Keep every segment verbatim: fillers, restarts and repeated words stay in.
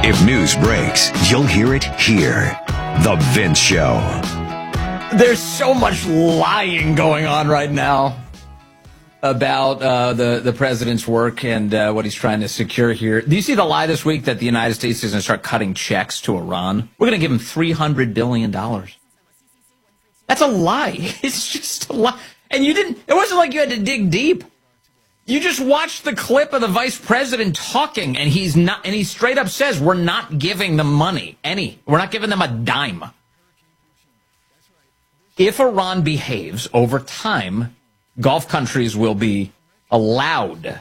If news breaks, you'll hear it here. The Vince Show. There's so much lying going on right now about uh, the, the president's work and uh, what he's trying to secure here. Do you see the lie this week that the United States is going to start cutting checks to Iran? We're going to give them three hundred billion dollars. That's a lie. It's just a lie. And you didn't, it wasn't like you had to dig deep. You just watched the clip of the vice president talking, and he's not, and he straight up says, we're not giving them money, any. We're not giving them a dime. If Iran behaves over time, Gulf countries will be allowed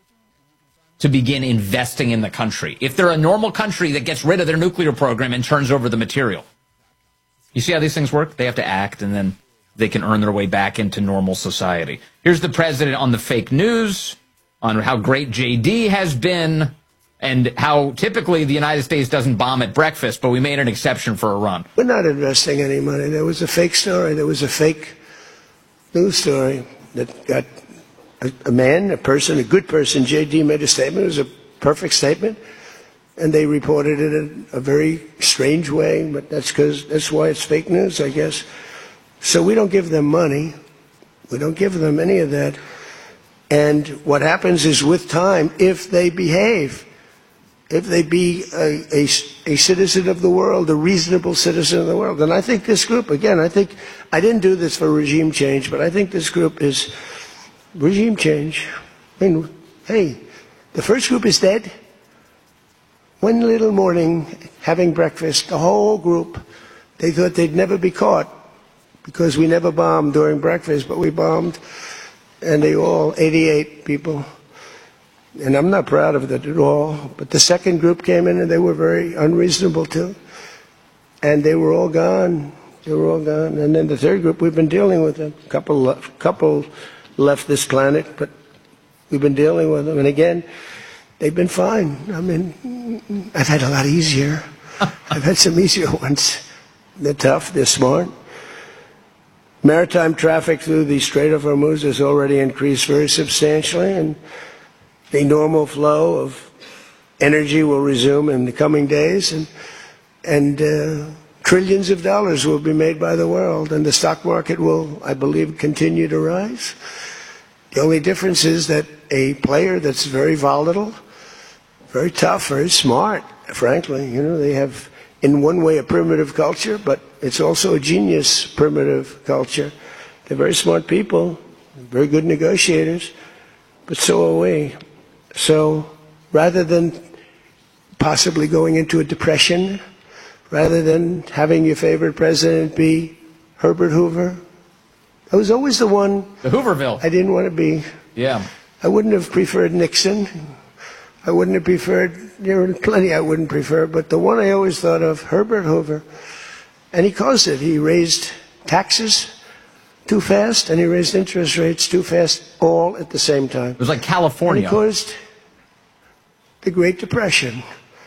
to begin investing in the country. If they're a normal country that gets rid of their nuclear program and turns over the material. You see how these things work? They have to act, and then they can earn their way back into normal society. Here's the president on the fake news, on how great J D has been, and how typically the United States doesn't bomb at breakfast, but we made an exception for Iran. We're not investing any money. There was a fake story. There was a fake news story that got a, a man, a person, a good person. J D made a statement. It was a perfect statement. And they reported it in a very strange way, but that's because that's why it's fake news, I guess. So we don't give them money. We don't give them any of that. And what happens is with time, if they behave, if they be a, a, a citizen of the world, a reasonable citizen of the world. And I think this group, again, I think, I didn't do this for regime change, but I think this group is regime change. I mean, hey, the first group is dead. One little morning, having breakfast, the whole group, they thought they'd never be caught because we never bombed during breakfast, but we bombed, and they all, eighty-eight people. And I'm not proud of it at all, but the second group came in and they were very unreasonable too. And they were all gone. They were all gone. And then the third group, we've been dealing with them. A couple, left, couple left this planet, but we've been dealing with them. And again, they've been fine. I mean, I've had a lot easier. I've had some easier ones. They're tough, they're smart. Maritime traffic through the Strait of Hormuz has already increased very substantially, and the normal flow of energy will resume in the coming days, and, and uh, trillions of dollars will be made by the world, and the stock market will, I believe, continue to rise. The only difference is that a player that's very volatile, very tough, very smart, frankly, you know, they have in one way a primitive culture, but it's also a genius primitive culture. They're very smart people, very good negotiators, but so are we. So rather than possibly going into a depression, rather than having your favorite president be Herbert Hoover, I was always the one. The Hooverville. I didn't want to be. Yeah. I wouldn't have preferred Nixon. I wouldn't have preferred, there were plenty I wouldn't prefer, but the one I always thought of, Herbert Hoover, and he caused it. He raised taxes too fast, and he raised interest rates too fast, all at the same time. It was like California. And he caused the Great Depression.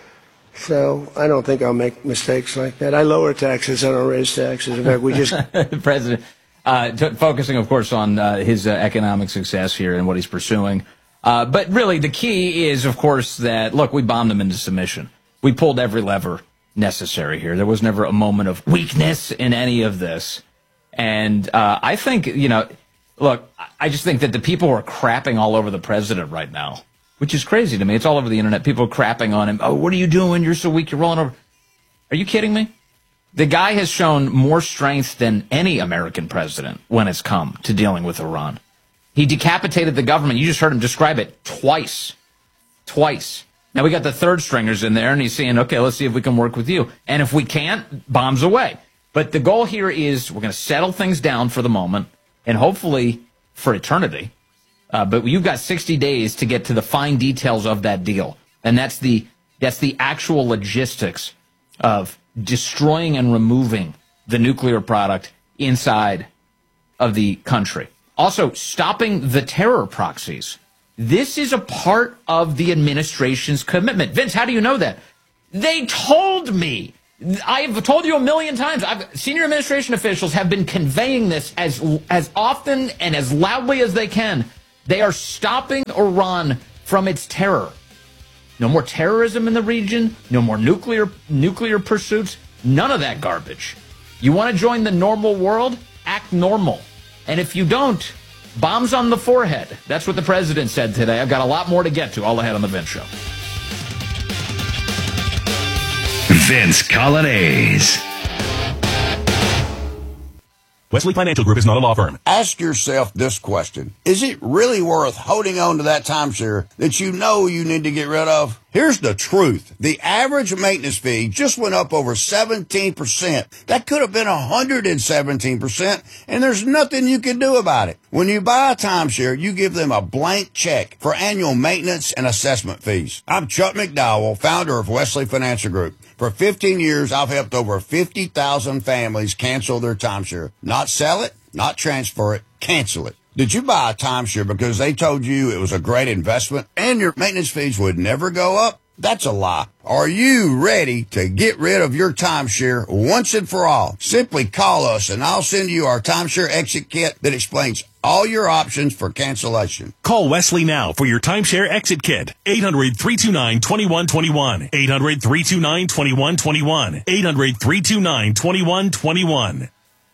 So I don't think I'll make mistakes like that. I lower taxes, I don't raise taxes. In fact, we just... The president, uh, t- focusing, of course, on uh, his uh, economic success here and what he's pursuing. Uh, but really, the key is, of course, that, look, we bombed them into submission. We pulled every lever necessary here. There was never a moment of weakness in any of this. And uh, I think, you know, look, I just think that the people are crapping all over the president right now, which is crazy to me. It's all over the internet. People are crapping on him. Oh, what are you doing? You're so weak. You're rolling over. Are you kidding me? The guy has shown more strength than any American president when it's come to dealing with Iran. He decapitated the government. You just heard him describe it twice. Twice. Now we got the third stringers in there, and he's saying, okay, let's see if we can work with you. And if we can't, bombs away. But the goal here is we're going to settle things down for the moment, and hopefully for eternity. Uh, but you've got sixty days to get to the fine details of that deal. And that's the that's the actual logistics of destroying and removing the nuclear product inside of the country. Also, stopping the terror proxies. This is a part of the administration's commitment. Vince, how do you know that? They told me. I have told you a million times. I've, senior administration officials have been conveying this as as often and as loudly as they can. They are stopping Iran from its terror. no more terrorism in the region, no more nuclear nuclear pursuits, none of that garbage. You want to join the normal world? Act normal. And if you don't, bombs on the forehead. That's what the president said today. I've got a lot more to get to, all ahead on The Vince Show. Vince Coglianese. Wesley Financial Group is not a law firm. Ask yourself this question. Is it really worth holding on to that timeshare that you know you need to get rid of? Here's the truth. The average maintenance fee just went up over seventeen percent. That could have been one hundred seventeen percent, and there's nothing you can do about it. When you buy a timeshare, you give them a blank check for annual maintenance and assessment fees. I'm Chuck McDowell, founder of Wesley Financial Group. For fifteen years, I've helped over fifty thousand families cancel their timeshare. Not sell it, not transfer it, cancel it. Did you buy a timeshare because they told you it was a great investment and your maintenance fees would never go up? That's a lie. Are you ready to get rid of your timeshare once and for all? Simply call us and I'll send you our timeshare exit kit that explains all your options for cancellation. Call Wesley now for your timeshare exit kit. eight hundred, three two nine, two one two one. eight hundred, three two nine, two one two one. eight hundred, three two nine, two one two one.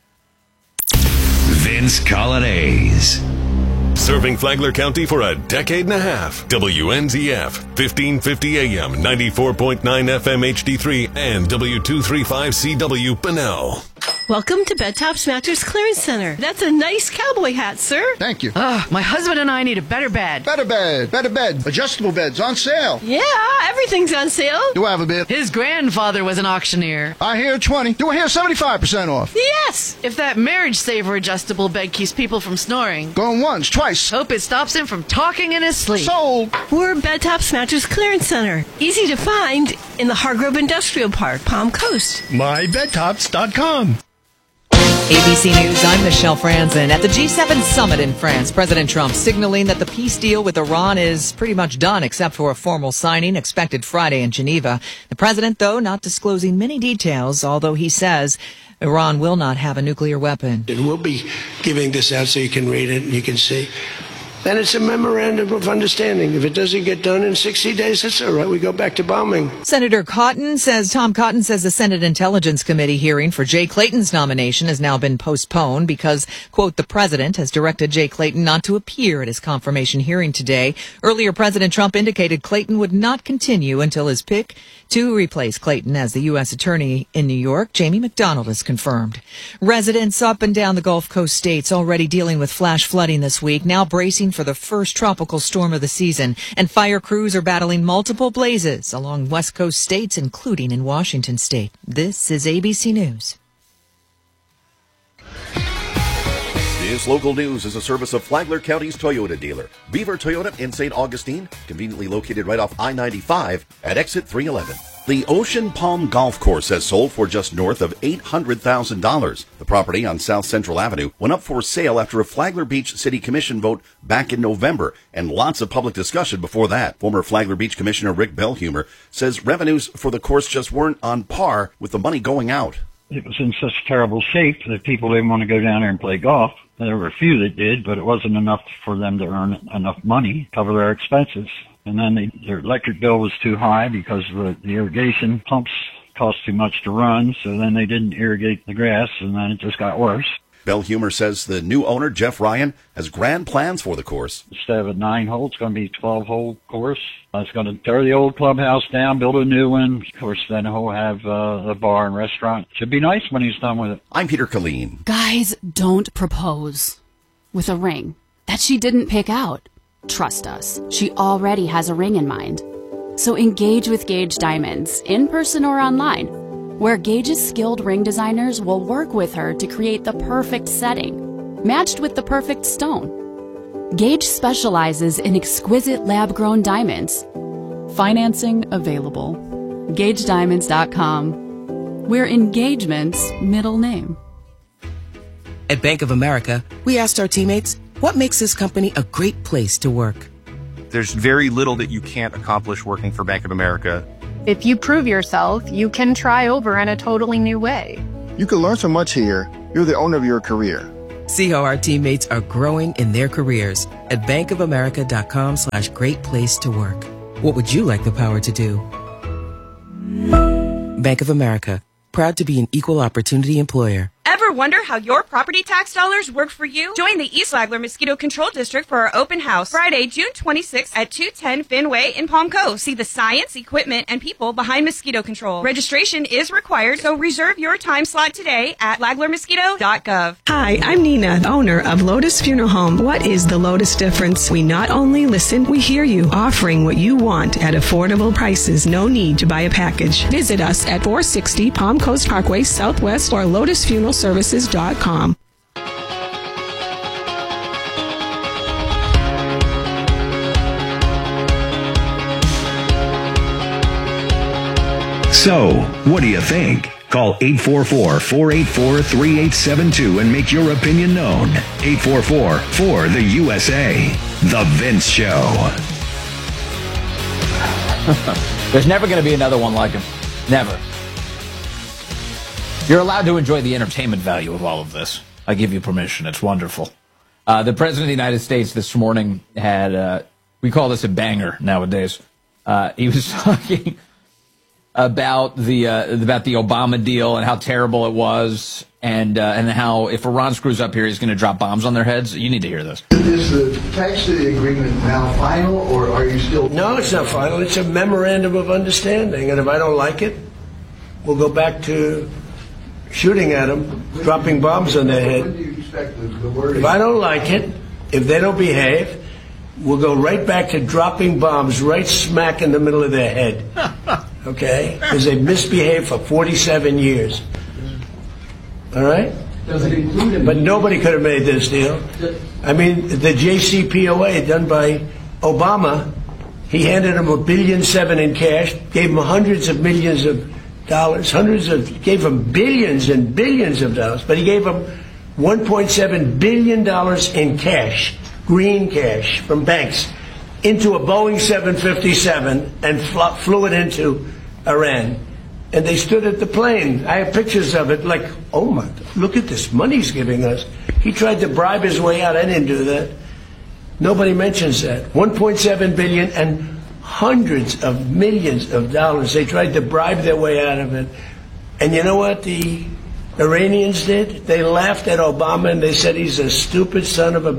Vince Coglianese. Serving Flagler County for a decade and a half. W N Z F, fifteen fifty A M, ninety-four point nine F M H D three, and W two thirty-five C W Bunnell. Welcome to Bed Tops Mattress Clearance Center. That's a nice cowboy hat, sir. Thank you. Ugh, my husband and I need a better bed. Better bed, better bed. Adjustable beds on sale. Yeah, everything's on sale. Do I have a bid? His grandfather was an auctioneer. I hear twenty. Do I hear seventy-five percent off? Yes. If that marriage saver adjustable bed keeps people from snoring. Going once, twice. Hope it stops him from talking in his sleep. Sold. We're Bed Tops Mattress Clearance Center. Easy to find in the Hargrove Industrial Park, Palm Coast. my bed tops dot com. A B C News, I'm Michelle Franzen. At the G seven summit in France, President Trump signaling that the peace deal with Iran is pretty much done, except for a formal signing expected Friday in Geneva. The president, though, not disclosing many details, although he says Iran will not have a nuclear weapon. And we'll be giving this out so you can read it and you can see. And it's a memorandum of understanding. If it doesn't get done in sixty days, that's all right. We go back to bombing. Senator Cotton says, Tom Cotton says the Senate Intelligence Committee hearing for Jay Clayton's nomination has now been postponed because, quote, the president has directed Jay Clayton not to appear at his confirmation hearing today. Earlier, President Trump indicated Clayton would not continue until his pick to replace Clayton as the U S attorney in New York. Jamie McDonald has confirmed. Residents up and down the Gulf Coast states already dealing with flash flooding this week, now bracing for the first tropical storm of the season, and fire crews are battling multiple blazes along West Coast states, including in Washington state. This is A B C News. This local news is a service of Flagler County's Toyota dealer, Beaver Toyota in Saint Augustine, conveniently located right off I ninety-five at exit three eleven. The Ocean Palm Golf Course has sold for just north of eight hundred thousand dollars. The property on South Central Avenue went up for sale after a Flagler Beach City Commission vote back in November, and lots of public discussion before that. Former Flagler Beach Commissioner Rick Bellhumer says revenues for the course just weren't on par with the money going out. It was in such terrible shape that people didn't want to go down there and play golf. There were a few that did, but it wasn't enough for them to earn enough money to cover their expenses. And then they, their electric bill was too high because the, the irrigation pumps cost too much to run, so then they didn't irrigate the grass, and then it just got worse. Bellhumer says the new owner, Jeff Ryan, has grand plans for the course. Instead of a nine-hole, it's going to be a twelve-hole course. Uh, it's going to tear the old clubhouse down, build a new one. Of course, then he'll have uh, a bar and restaurant. Should be nice when he's done with it. I'm Peter Colleen. Guys, don't propose with a ring that she didn't pick out. Trust us, she already has a ring in mind. So engage with Gage Diamonds, in person or online, where Gage's skilled ring designers will work with her to create the perfect setting, matched with the perfect stone. Gage specializes in exquisite lab-grown diamonds. Financing available. Gage Diamonds dot com. We're engagement's middle name. At Bank of America, we asked our teammates, what makes this company a great place to work? There's very little that you can't accomplish working for Bank of America. If you prove yourself, you can try over in a totally new way. You can learn so much here. You're the owner of your career. See how our teammates are growing in their careers at bankofamerica.com slash great place to work. What would you like the power to do? Bank of America, proud to be an equal opportunity employer. Ever wonder how your property tax dollars work for you? Join the East Flagler Mosquito Control District for our open house Friday, June twenty-sixth at two ten Fenway in Palm Coast. See the science, equipment, and people behind mosquito control. Registration is required, so reserve your time slot today at flagler mosquito dot gov. Hi, I'm Nina, owner of Lotus Funeral Home. What is the Lotus difference? We not only listen, we hear you, offering what you want at affordable prices. No need to buy a package. Visit us at four sixty Palm Coast Parkway Southwest or lotus funeral services dot com. So, what do you think? Call eight four four, four eight four, three eight seven two and make your opinion known. eight four four, four the U S A. The Vince Show. There's never going to be another one like him. Never. You're allowed to enjoy the entertainment value of all of this. I give you permission. It's wonderful. Uh, the President of the United States this morning had, uh, we call this a banger nowadays. Uh, he was talking about the uh, about the Obama deal and how terrible it was, and uh, and how if Iran screws up here, he's going to drop bombs on their heads. You need to hear this. Is the text of the agreement now final, or are you still... No, it's not final. It's a memorandum of understanding, and if I don't like it, we'll go back to shooting at them, dropping bombs on their head. When do you expect the, the word? If I don't like it, if they don't behave, we'll go right back to dropping bombs right smack in the middle of their head. Okay? Because they've misbehaved for forty-seven years. All right? Does it include... But nobody could have made this deal. I mean, the J C P O A done by Obama, he handed him a billion seven in cash, gave him hundreds of millions of dollars, hundreds of, gave him billions and billions of dollars, but he gave him one point seven billion dollars in cash, green cash from banks, into a Boeing seven fifty-seven and fl- flew it into Iran. And they stood at the plane. I have pictures of it, like, oh my, look at this money he's giving us. He tried to bribe his way out. I didn't do that. Nobody mentions that. one point seven billion dollars and hundreds of millions of dollars. They tried to bribe their way out of it. And you know what the Iranians did? They laughed at Obama and they said he's a stupid son of a...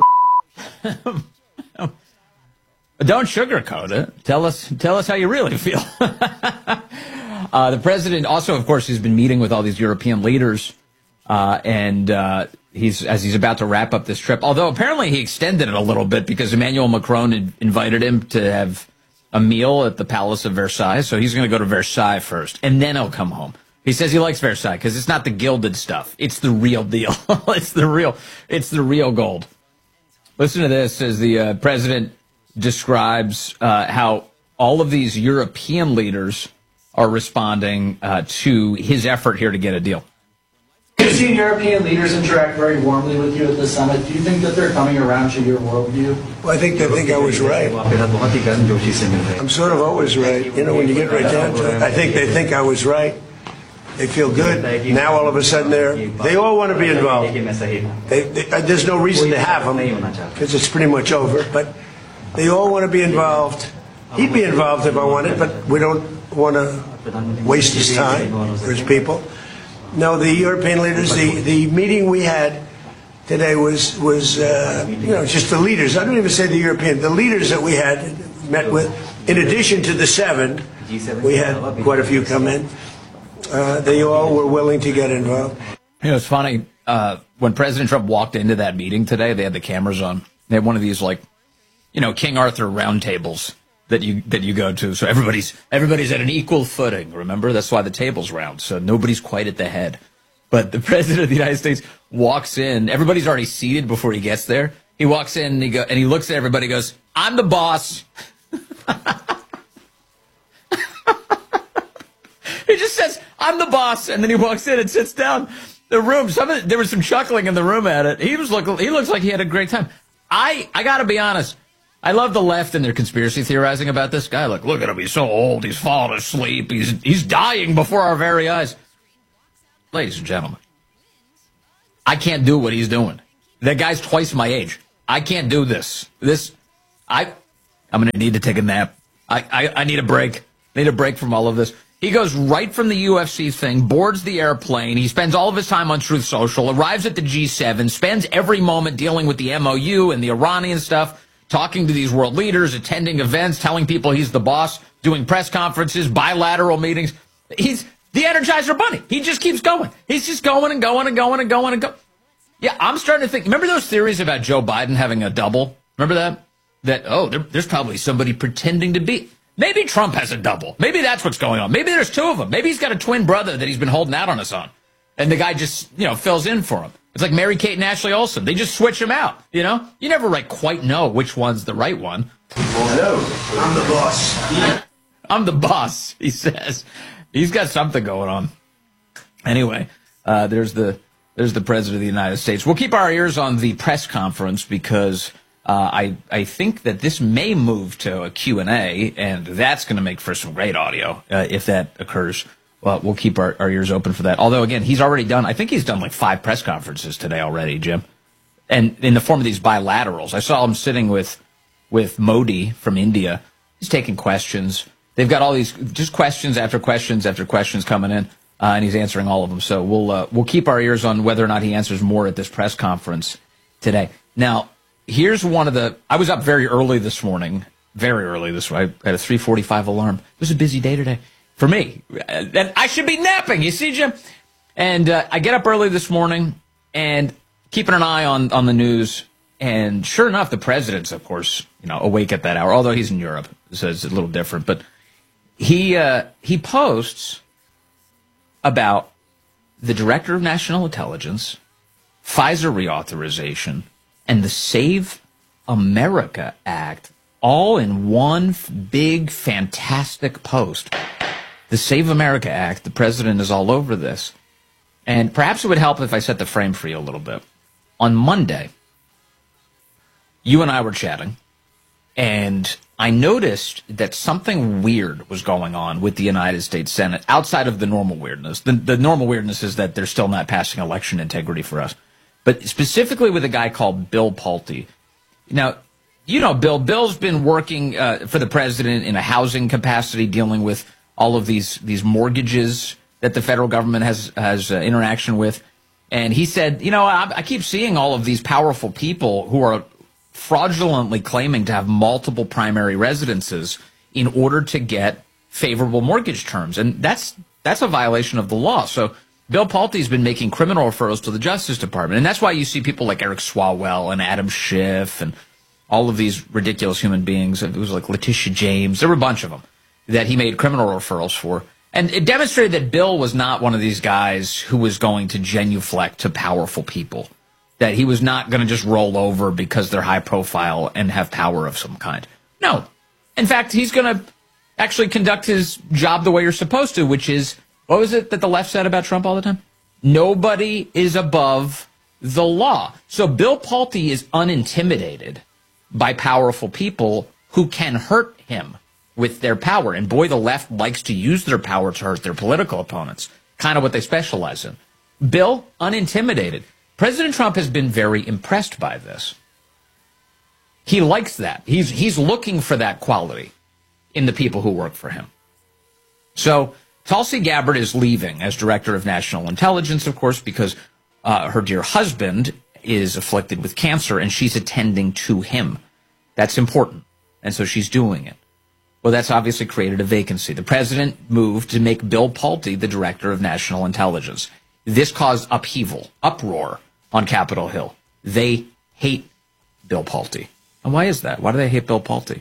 Don't sugarcoat it. Tell us, tell us how you really feel. uh, the president also, of course, has been meeting with all these European leaders, uh, and uh, he's as he's about to wrap up this trip. Although apparently he extended it a little bit because Emmanuel Macron had invited him to have a meal at the Palace of Versailles. So he's going to go to Versailles first, and then he'll come home. He says he likes Versailles because it's not the gilded stuff; it's the real deal. it's the real, it's the real gold. Listen to this as the uh, president describes uh, how all of these European leaders are responding uh, to his effort here to get a deal. You've seen European leaders interact very warmly with you at the summit. Do you think that they're coming around to your worldview? Well, I think they think I was right. I'm sort of always right. You know, when you get right down to it, I think they think I was right. They feel good. Now all of a sudden they're, they all want to be involved. They, they, uh, there's no reason to have them because it's pretty much over. But they all want to be involved. He'd be involved if I wanted, but we don't want to waste his time or his people. No, the European leaders, the, the meeting we had today was, was uh, you know, just the leaders. I don't even say the European, the leaders that we had met with. In addition to the seven, we had quite a few come in. Uh, they all were willing to get involved. You know, it's funny. Uh, when President Trump walked into that meeting today, they had the cameras on. They had one of these, like, you know, King Arthur round tables that you that you go to. So everybody's everybody's at an equal footing. Remember, that's why the table's round. So nobody's quite at the head. But the President of the United States walks in. Everybody's already seated before he gets there. He walks in and he go and he looks at everybody. And goes, "I'm the boss." He just says, "I'm the boss," and then he walks in and sits down. The room, some of the, there was some chuckling in the room at it. He was look, he looks like he had a great time. I, I got to be honest. I love the left and their conspiracy theorizing about this guy. Look, look at him. He's so old. He's fallen asleep. He's he's dying before our very eyes. Ladies and gentlemen, I can't do what he's doing. That guy's twice my age. I can't do this. This, I, I'm going to need to take a nap. I, I, I need a break. I need a break from all of this. He goes right from the U F C thing, boards the airplane. He spends all of his time on Truth Social, arrives at the G seven, spends every moment dealing with the M O U and the Iranian stuff, talking to these world leaders, attending events, telling people he's the boss, doing press conferences, bilateral meetings. He's the Energizer Bunny. He just keeps going. He's just going and going and going and going and going. Yeah, I'm starting to think, remember those theories about Joe Biden having a double? Remember that? That, oh, there, there's probably somebody pretending to be. Maybe Trump has a double. Maybe that's what's going on. Maybe there's two of them. Maybe he's got a twin brother that he's been holding out on us on. And the guy just, you know, fills in for him. It's like Mary-Kate and Ashley Olsen. They just switch him out, you know? You never like quite know which one's the right one. Hello, I'm the boss. I'm the boss, he says. He's got something going on. Anyway, uh, there's the there's the President of the United States. We'll keep our ears on the press conference because Uh, I, I think that this may move to a Q and A, and that's going to make for some great audio uh, if that occurs. Well, we'll keep our, our ears open for that. Although, again, he's already done, I think he's done like five press conferences today already, Jim. And in the form of these bilaterals. I saw him sitting with, with Modi from India. He's taking questions. They've got all these just questions after questions after questions coming in, uh, and he's answering all of them. So we'll, uh, we'll keep our ears on whether or not he answers more at this press conference today. Now, here's one of the, I was up very early this morning, very early this morning. I had a three forty-five alarm. It was a busy day today for me. And I should be napping, you see, Jim? And uh, I get up early this morning and keeping an eye on, on the news. And sure enough, the president's, of course, you know, awake at that hour, although he's in Europe, so it's a little different. But he uh, he posts about the Director of National Intelligence, Pfizer reauthorization, and the Save America Act, all in one f- big, fantastic post. The Save America Act, the president is all over this. And perhaps it would help if I set the frame for you a little bit. On Monday, you and I were chatting, and I noticed that something weird was going on with the United States Senate, outside of the normal weirdness. The, the normal weirdness is that they're still not passing election integrity for us. But specifically with a guy called Bill Pulte. Now, you know, Bill. Bill's been working uh, for the president in a housing capacity, dealing with all of these these mortgages that the federal government has has uh, interaction with. And he said, you know, I, I keep seeing all of these powerful people who are fraudulently claiming to have multiple primary residences in order to get favorable mortgage terms. And that's that's a violation of the law. So Bill Pulte's been making criminal referrals to the Justice Department. And that's why you see people like Eric Swalwell and Adam Schiff and all of these ridiculous human beings. It was like Letitia James. There were a bunch of them that he made criminal referrals for. And it demonstrated that Bill was not one of these guys who was going to genuflect to powerful people, that he was not going to just roll over because they're high profile and have power of some kind. No. In fact, he's going to actually conduct his job the way you're supposed to, which is, what was it that the left said about Trump all the time? Nobody is above the law. So Bill Pulte is unintimidated by powerful people who can hurt him with their power. And boy, the left likes to use their power to hurt their political opponents, kind of what they specialize in. Bill, unintimidated. President Trump has been very impressed by this. He likes that. He's, he's looking for that quality in the people who work for him. So Tulsi Gabbard is leaving as Director of National Intelligence, of course, because uh, her dear husband is afflicted with cancer, and she's attending to him. That's important, and so she's doing it. Well, that's obviously created a vacancy. The president moved to make Bill Pulte the Director of National Intelligence. This caused upheaval, uproar on Capitol Hill. They hate Bill Pulte. And why is that? Why do they hate Bill Pulte?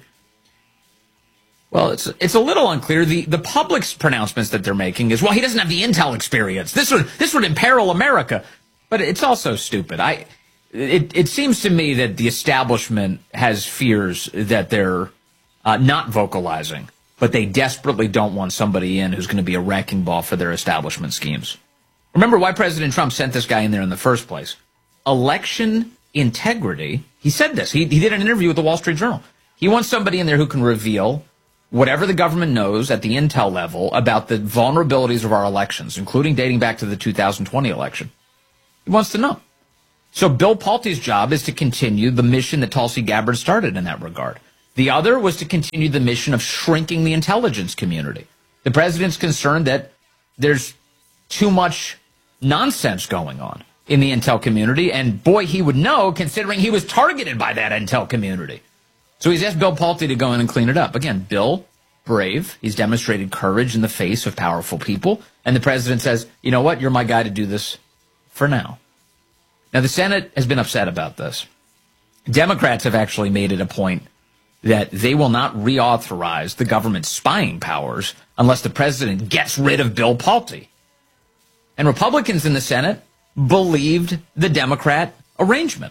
Well, it's it's a little unclear. The the public's pronouncements that they're making is, well, he doesn't have the intel experience. This would this would imperil America. But it's also stupid. I it it seems to me that the establishment has fears that they're uh, not vocalizing, but they desperately don't want somebody in who's going to be a wrecking ball for their establishment schemes. Remember why President Trump sent this guy in there in the first place. Election integrity. He said this. He he did an interview with the Wall Street Journal. He wants somebody in there who can reveal whatever the government knows at the intel level about the vulnerabilities of our elections, including dating back to the two thousand twenty election. He wants to know. So Bill Pulte's job is to continue the mission that Tulsi Gabbard started in that regard. The other was to continue the mission of shrinking the intelligence community. The president's concerned that there's too much nonsense going on in the intel community, and boy, he would know, considering he was targeted by that intel community. So he's asked Bill Pulte to go in and clean it up. Again, Bill, brave. He's demonstrated courage in the face of powerful people. And the president says, you know what, you're my guy to do this for now. Now, the Senate has been upset about this. Democrats have actually made it a point that they will not reauthorize the government's spying powers unless the president gets rid of Bill Pulte. And Republicans in the Senate believed the Democrat arrangement.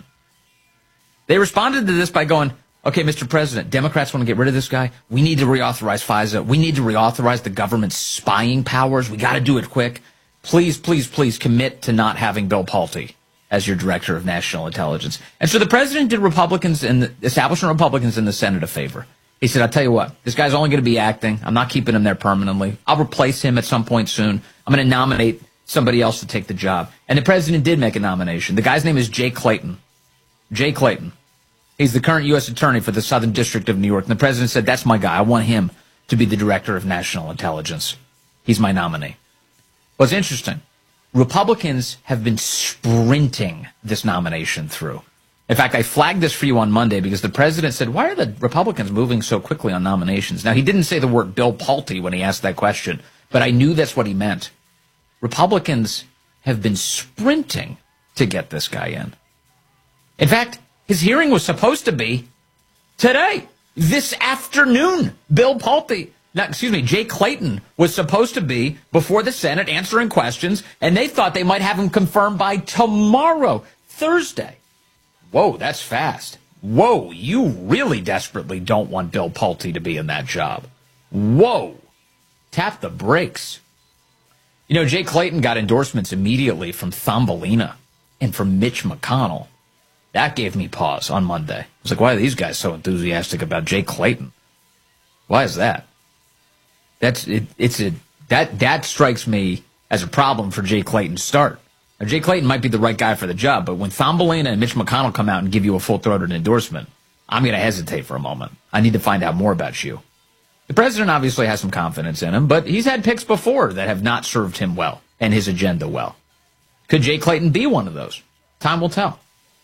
They responded to this by going, okay, Mister President, Democrats want to get rid of this guy. We need to reauthorize FISA. We need to reauthorize the government's spying powers. We got to do it quick. Please, please, please commit to not having Bill Pulte as your director of national intelligence. And so the president did Republicans and the establishment Republicans in the Senate a favor. He said, I'll tell you what, this guy's only going to be acting. I'm not keeping him there permanently. I'll replace him at some point soon. I'm going to nominate somebody else to take the job. And the president did make a nomination. The guy's name is Jay Clayton. Jay Clayton. He's the current U S attorney for the Southern District of New York. And the president said, that's my guy. I want him to be the director of national intelligence. He's my nominee. What's interesting, Republicans have been sprinting this nomination through. In fact, I flagged this for you on Monday because the president said, why are the Republicans moving so quickly on nominations? Now, he didn't say the word Bill Pulte when he asked that question, but I knew that's what he meant. Republicans have been sprinting to get this guy in. In fact, his hearing was supposed to be today, this afternoon. Bill Pulte, not, excuse me, Jay Clayton was supposed to be before the Senate answering questions, and they thought they might have him confirmed by tomorrow, Thursday. Whoa, that's fast. Whoa, you really desperately don't want Bill Pulte to be in that job. Whoa, tap the brakes. You know, Jay Clayton got endorsements immediately from Thumbelina and from Mitch McConnell. That gave me pause on Monday. I was like, why are these guys so enthusiastic about Jay Clayton? Why is that? That's it, it's a that that strikes me as a problem for Jay Clayton's start. Now, Jay Clayton might be the right guy for the job, but when Thumbelina and Mitch McConnell come out and give you a full-throated endorsement, I'm going to hesitate for a moment. I need to find out more about you. The president obviously has some confidence in him, but he's had picks before that have not served him well and his agenda well. Could Jay Clayton be one of those? Time will tell.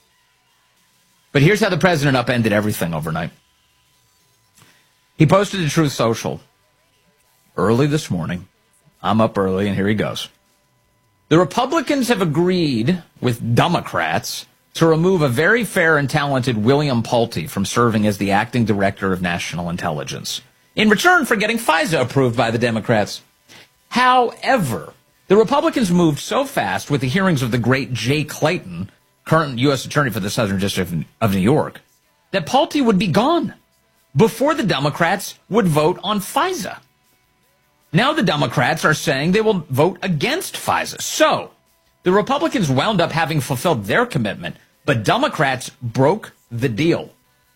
But here's how the president upended everything overnight. He posted to Truth Social early this morning. I'm up early, and here he goes. The Republicans have agreed with Democrats to remove a very fair and talented William Pulte from serving as the acting director of national intelligence, in return for getting FISA approved by the Democrats. However, the Republicans moved so fast with the hearings of the great Jay Clayton, current U S attorney for the Southern District of New York, that Pulte would be gone before the Democrats would vote on FISA. Now the Democrats are saying they will vote against FISA. So the Republicans wound up having fulfilled their commitment, but Democrats broke the deal.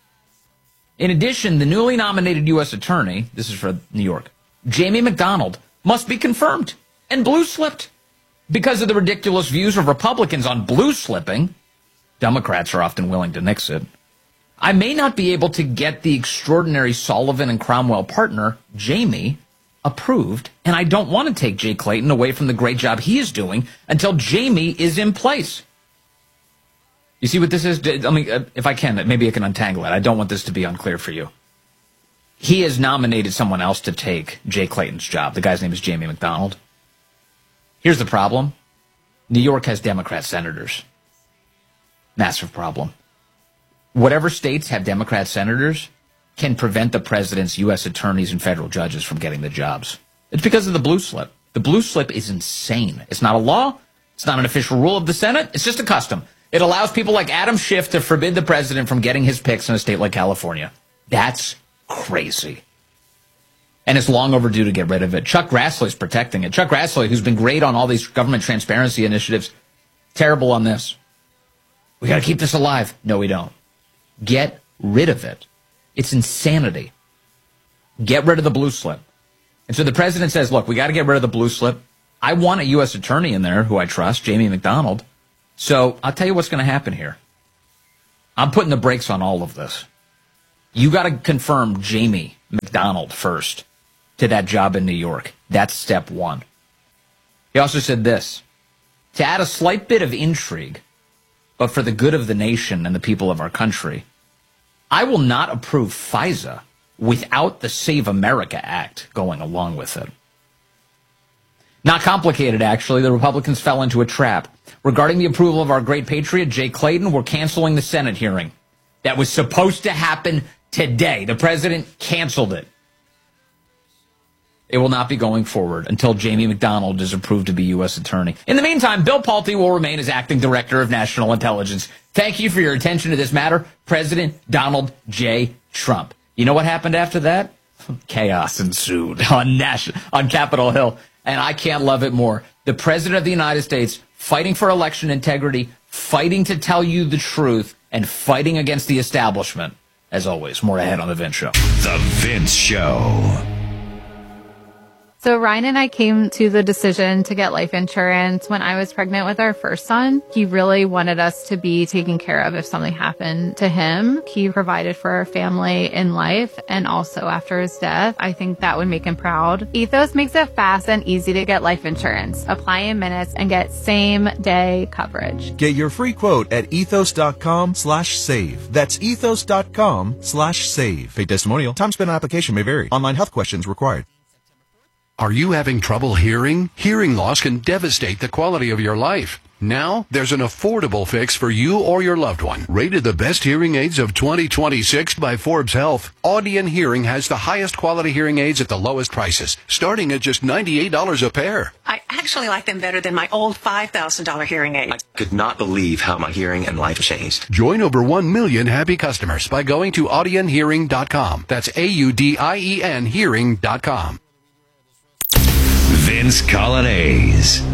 In addition, the newly nominated U S attorney, this is for New York, Jamie McDonald, must be confirmed and blue slipped. Because of the ridiculous views of Republicans on blue slipping, Democrats are often willing to nix it. I may not be able to get the extraordinary Sullivan and Cromwell partner, Jamie, approved, and I don't want to take Jay Clayton away from the great job he is doing until Jamie is in place. You see what this is? I mean, if I can, maybe I can untangle it. I don't want this to be unclear for you. He has nominated someone else to take Jay Clayton's job. The guy's name is Jamie McDonald. Here's the problem. New York has Democrat senators. Massive problem. Whatever states have Democrat senators can prevent the president's U S attorneys and federal judges from getting the jobs. It's because of the blue slip. The blue slip is insane. It's not a law. It's not an official rule of the Senate. It's just a custom. It allows people like Adam Schiff to forbid the president from getting his picks in a state like California. That's crazy. And it's long overdue to get rid of it. Chuck Grassley's protecting it. Chuck Grassley, who's been great on all these government transparency initiatives, terrible on this. We got to keep this alive. No, we don't. Get rid of it. It's insanity. Get rid of the blue slip. And so the president says, look, we got to get rid of the blue slip. I want a U S attorney in there who I trust, Jamie McDonald. So I'll tell you what's going to happen here. I'm putting the brakes on all of this. You got to confirm Jamie McDonald first to that job in New York. That's step one. He also said this, to add a slight bit of intrigue, but for the good of the nation and the people of our country, I will not approve FISA without the Save America Act going along with it. Not complicated, actually. The Republicans fell into a trap. Regarding the approval of our great patriot, Jay Clayton, we're canceling the Senate hearing that was supposed to happen today. The president canceled it. It will not be going forward until Jamie McDonald is approved to be U S attorney. In the meantime, Bill Pulte will remain as acting director of national intelligence. Thank you for your attention to this matter, President Donald J. Trump. You know what happened after that? Chaos ensued on National, on Capitol Hill, and I can't love it more. The President of the United States fighting for election integrity, fighting to tell you the truth, and fighting against the establishment. As always, more ahead on The Vince Show. The Vince Show. So Ryan and I came to the decision to get life insurance when I was pregnant with our first son. He really wanted us to be taken care of if something happened to him. He provided for our family in life and also after his death. I think that would make him proud. Ethos makes it fast and easy to get life insurance. Apply in minutes and get same day coverage. Get your free quote at ethos.com slash save. That's ethos.com slash save. Paid testimonial. Time spent on application may vary. Online health questions required. Are you having trouble hearing? Hearing loss can devastate the quality of your life. Now, there's an affordable fix for you or your loved one. Rated the best hearing aids of twenty twenty-six by Forbes Health, Audion Hearing has the highest quality hearing aids at the lowest prices, starting at just ninety-eight dollars a pair. I actually like them better than my old five thousand dollars hearing aid. I could not believe how my hearing and life changed. Join over one million happy customers by going to audion hearing dot com. That's A U D I E N hearing dot com. Vince Colonnese.